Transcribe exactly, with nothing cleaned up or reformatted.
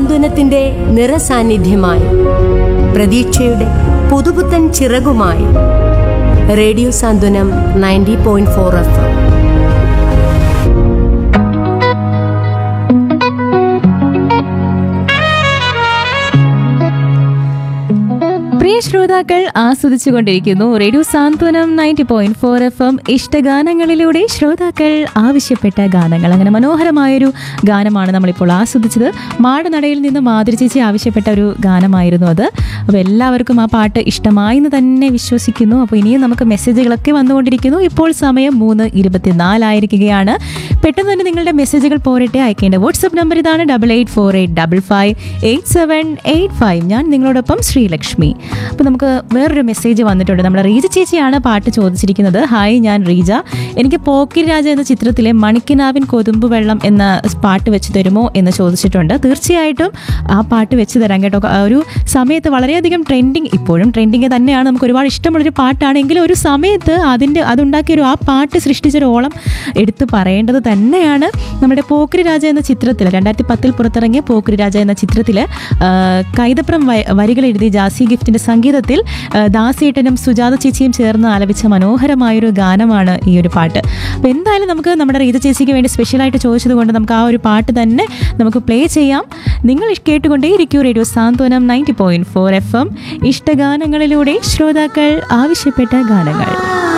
സാന്ത്വനത്തിന്റെ നിറസാന്നിധ്യമായി പ്രതീക്ഷയുടെ പുതുപുത്തൻ ചിറകുമായി റേഡിയോ സാന്ത്വനം ninety point four F M. പ്രിയ ശ്രോതാക്കൾ ആസ്വദിച്ചുകൊണ്ടിരിക്കുന്നു റേഡിയോ സാന്ത്വനം ninety point four F M. ഇഷ്ടഗാനങ്ങളിലൂടെ ശ്രോതാക്കൾ ആവശ്യപ്പെട്ട ഗാനങ്ങൾ. അങ്ങനെ മനോഹരമായൊരു ഗാനമാണ് നമ്മളിപ്പോൾ ആസ്വദിച്ചത്. മാടനടയിൽ നിന്ന് മാധുരി ചേച്ചി ആവശ്യപ്പെട്ട ഒരു ഗാനമായിരുന്നു അത്. അപ്പോൾ എല്ലാവർക്കും ആ പാട്ട് ഇഷ്ടമായി എന്ന് തന്നെ വിശ്വസിക്കുന്നു. അപ്പോൾ ഇനിയും നമുക്ക് മെസ്സേജുകളൊക്കെ വന്നുകൊണ്ടിരിക്കുന്നു. ഇപ്പോൾ സമയം മൂന്ന് ഇരുപത്തിനാലായിരിക്കുകയാണ്. പെട്ടെന്ന് തന്നെ നിങ്ങളുടെ മെസ്സേജുകൾ പോരട്ടെ. അയക്കേണ്ട വാട്സ്ആപ്പ് നമ്പർ ഇതാണ്: double eight four eight double five eight seven eight five. ഞാൻ നിങ്ങളോടൊപ്പം ശ്രീലക്ഷ്മി. അപ്പോൾ നമുക്ക് വേറൊരു മെസ്സേജ് വന്നിട്ടുണ്ട്. നമ്മുടെ റീജ ചേച്ചിയാണ് പാട്ട് ചോദിച്ചിരിക്കുന്നത്. ഹായ്, ഞാൻ റീജ. എനിക്ക് പോക്കിരി രാജ എന്ന ചിത്രത്തിലെ മണിക്കിനാവിൻ കൊതുമ്പ് വെള്ളം എന്ന പാട്ട് വെച്ച് തരുമോ എന്ന് ചോദിച്ചിട്ടുണ്ട്. തീർച്ചയായിട്ടും ആ പാട്ട് വെച്ച് തരാം കേട്ടോ. ഒരു സമയത്ത് വളരെയധികം ട്രെൻഡിങ്, ഇപ്പോഴും ട്രെൻഡിങ് തന്നെയാണ്, നമുക്ക് ഒരുപാട് ഇഷ്ടമുള്ളൊരു പാട്ടാണെങ്കിലും ഒരു സമയത്ത് അതിൻ്റെ അതുണ്ടാക്കിയൊരു ആ പാട്ട് സൃഷ്ടിച്ചൊരു ഓളം എടുത്ത് പറയേണ്ടത് തന്നെയാണ്. നമ്മുടെ പോക്കിരി രാജ എന്ന ചിത്രത്തിൽ, രണ്ടായിരത്തി പത്തിൽ പുറത്തിറങ്ങിയ പോക്കിരി രാജ എന്ന ചിത്രത്തിൽ കൈതപ്രം വരികൾ എഴുതി ജാസി ഗിഫ്റ്റിൻ്റെ സംഗീതത്തിൽ ദാസേട്ടനും സുജാത ചേച്ചിയും ചേർന്ന് ആലപിച്ച മനോഹരമായൊരു ഗാനമാണ് ഈ ഒരു പാട്ട്. അപ്പോൾ എന്തായാലും നമുക്ക് നമ്മുടെ റീത ചേച്ചിക്ക് വേണ്ടി സ്പെഷ്യലായിട്ട് ചോദിച്ചത് കൊണ്ട് നമുക്ക് ആ ഒരു പാട്ട് തന്നെ നമുക്ക് പ്ലേ ചെയ്യാം. നിങ്ങൾ കേട്ടുകൊണ്ടേയിരിക്കും റേഡിയോ സാന്ത്വനം ninety point four F M. ഇഷ്ടഗാനങ്ങളിലൂടെ ശ്രോതാക്കൾ ആവശ്യപ്പെട്ട ഗാനങ്ങൾ.